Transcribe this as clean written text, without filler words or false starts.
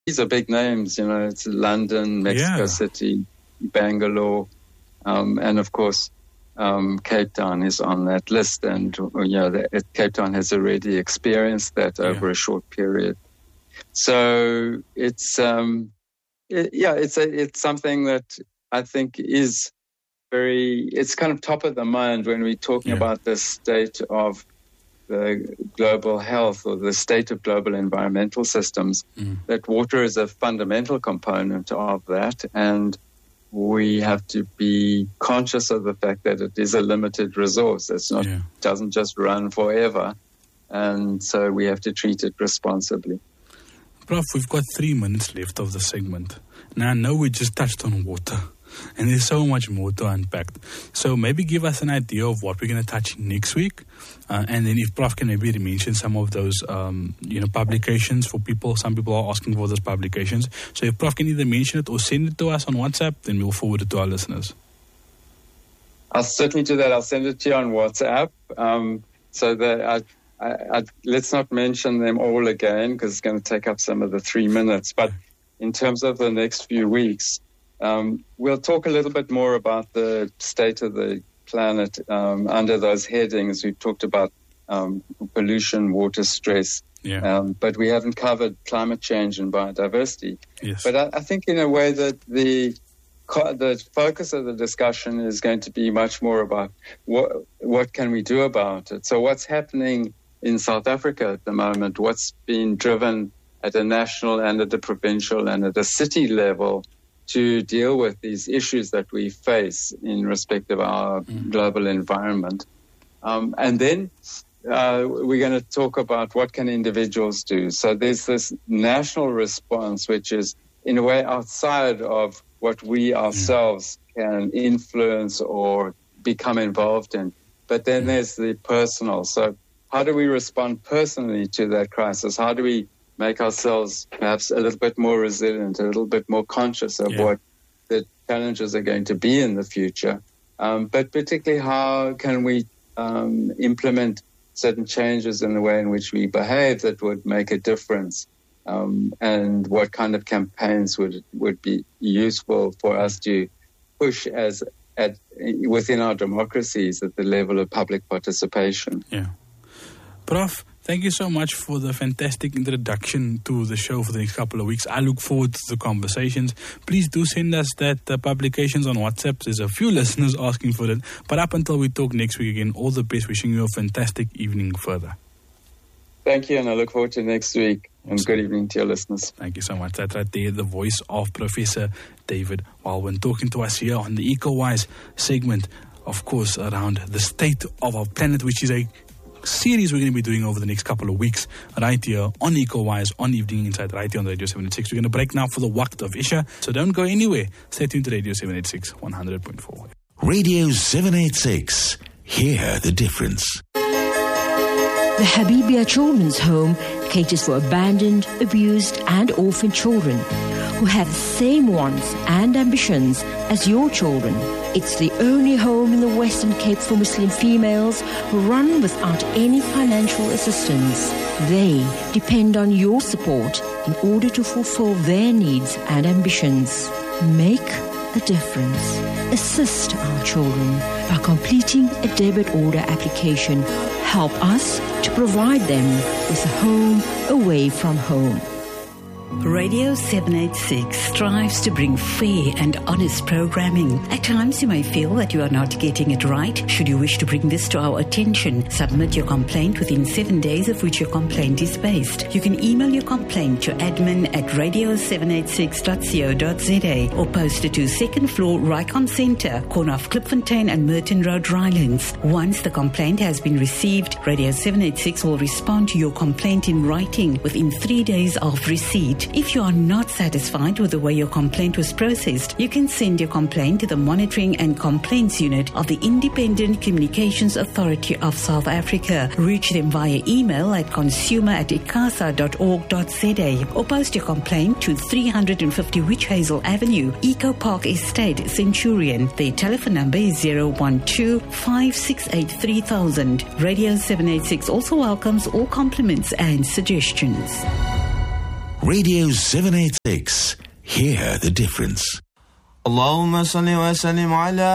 these are big names, it's London, Mexico City, Bangalore, and of course, Cape Town is on that list. And, Cape Town has already experienced that over a short period. So it's something that I think is it's kind of top of the mind when we're talking about the state of the global health or the state of global environmental systems, that water is a fundamental component of that. And we have to be conscious of the fact that it is a limited resource. Doesn't just run forever. And so we have to treat it responsibly. Prof, we've got 3 minutes left of the segment. Now, I know we just touched on water, and there's so much more to unpack. So maybe give us an idea of what we're going to touch next week. And then if Prof can maybe mention some of those, publications for people. Some people are asking for those publications. So if Prof can either mention it or send it to us on WhatsApp, then we'll forward it to our listeners. I'll certainly do that. I'll send it to you on WhatsApp. So that let's not mention them all again because it's going to take up some of the 3 minutes. But in terms of the next few weeks, we'll talk a little bit more about the state of the planet under those headings. We've talked about pollution, water stress, but we haven't covered climate change and biodiversity. Yes. But I think in a way that the focus of the discussion is going to be much more about what can we do about it. So what's happening in South Africa at the moment, what's being driven at a national and at a provincial and at a city level to deal with these issues that we face in respect of our global environment. And then we're going to talk about what can individuals do. So there's this national response, which is in a way outside of what we ourselves can influence or become involved in. But then there's the personal. So how do we respond personally to that crisis? How do we make ourselves perhaps a little bit more resilient, a little bit more conscious of what the challenges are going to be in the future? But particularly, how can we implement certain changes in the way in which we behave that would make a difference? And what kind of campaigns would be useful for us to push within our democracies at the level of public participation? Yeah. Prof, thank you so much for the fantastic introduction to the show for the next couple of weeks. I look forward to the conversations. Please do send us that publications on WhatsApp. There's a few listeners asking for it. But up until we talk next week again, all the best. Wishing you a fantastic evening further. Thank you, and I look forward to next week. And good evening to your listeners. Thank you so much. That's right there, the voice of Professor David Walwyn talking to us here on the EcoWise segment, of course, around the state of our planet, which is a series we're going to be doing over the next couple of weeks right here on EcoWise, on Evening Insight, right here on Radio 786. We're going to break now for the Waqt of Isha, so don't go anywhere. Stay tuned to Radio 786 100.4. Radio 786. Hear the difference. The Habibia Children's Home caters for abandoned, abused and orphaned children who have the same wants and ambitions as your children. It's the only home in the Western Cape for Muslim females run without any financial assistance. They depend on your support in order to fulfill their needs and ambitions. Make a difference. Assist our children by completing a debit order application. Help us to provide them with a home away from home. Radio 786 strives to bring fair and honest programming. At times you may feel that you are not getting it right. Should you wish to bring this to our attention, submit your complaint within 7 days of which your complaint is based. You can email your complaint to admin@radio786.co.za or post it to 2nd floor Rycon Centre, corner of Klipfontein and Merton Road, Rylands. Once the complaint has been received, Radio 786 will respond to your complaint in writing within 3 days of receipt. If you are not satisfied with the way your complaint was processed, you can send your complaint to the Monitoring and Complaints Unit of the Independent Communications Authority of South Africa. Reach them via email at consumer@icasa.org.za or post your complaint to 350 Witch Hazel Avenue, Eco Park Estate, Centurion. Their telephone number is 012-568-3000. Radio 786 also welcomes all compliments and suggestions. Radio 786. Hear the difference. اللهم صل وسلم على